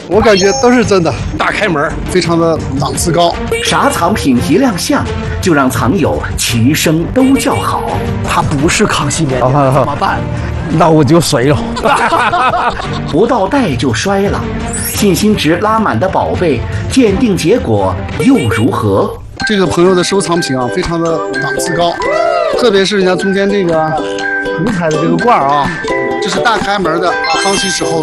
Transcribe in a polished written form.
我感觉都是真的。大开门，非常的档次高。 啥藏品一亮相，就让藏友齐声都叫好。 它不是康熙年间，怎么办？ 那我就随了。 不到袋就摔了，信心值拉满的宝贝，鉴定结果又如何？ 这个朋友的收藏品啊，非常的档次高，特别是人家中间这个五彩的这个罐啊，这是大开门的康熙时候